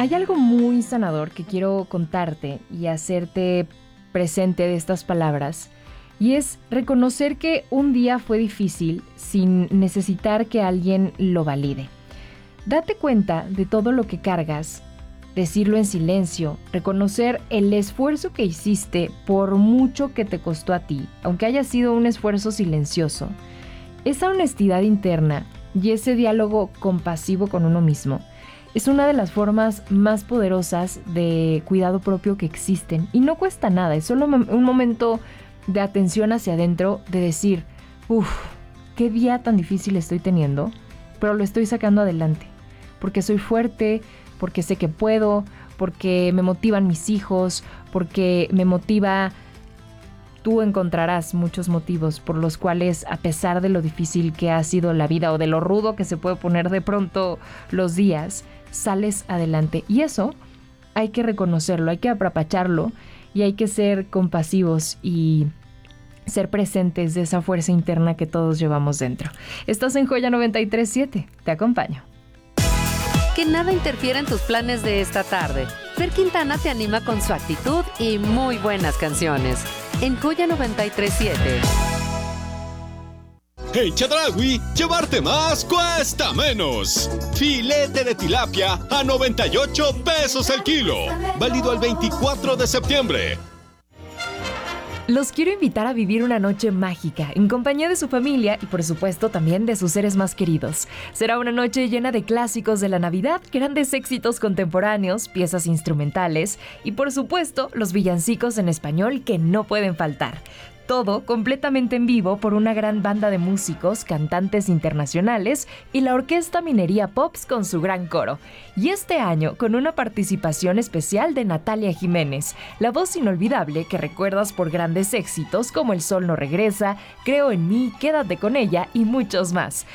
Hay algo muy sanador que quiero contarte y hacerte presente de estas palabras, y es reconocer que un día fue difícil sin necesitar que alguien lo valide. Date cuenta de todo lo que cargas, decirlo en silencio, reconocer el esfuerzo que hiciste por mucho que te costó a ti, aunque haya sido un esfuerzo silencioso. Esa honestidad interna y ese diálogo compasivo con uno mismo es una de las formas más poderosas de cuidado propio que existen y no cuesta nada, es solo un momento de atención hacia adentro, de decir, qué día tan difícil estoy teniendo, pero lo estoy sacando adelante, porque soy fuerte, porque sé que puedo, porque me motivan mis hijos, porque me motiva. Tú encontrarás muchos motivos por los cuales, a pesar de lo difícil que ha sido la vida o de lo rudo que se puede poner de pronto los días, sales adelante. Y eso hay que reconocerlo, hay que apapacharlo y hay que ser compasivos y ser presentes de esa fuerza interna que todos llevamos dentro. Estás en Joya 93.7, te acompaño. Que nada interfiera en tus planes de esta tarde. Fer Quintana te anima con su actitud y muy buenas canciones. En Joya 93.7. En Chedraui, llevarte más cuesta menos. Filete de tilapia a 98 pesos el kilo. Válido el 24 de septiembre. Los quiero invitar a vivir una noche mágica en compañía de su familia y por supuesto también de sus seres más queridos. Será una noche llena de clásicos de la Navidad, grandes éxitos contemporáneos, piezas instrumentales y por supuesto los villancicos en español que no pueden faltar. Todo completamente en vivo por una gran banda de músicos, cantantes internacionales y la Orquesta Minería Pops con su gran coro. Y este año con una participación especial de Natalia Jiménez, la voz inolvidable que recuerdas por grandes éxitos como El Sol no regresa, Creo en mí, Quédate con ella y muchos más.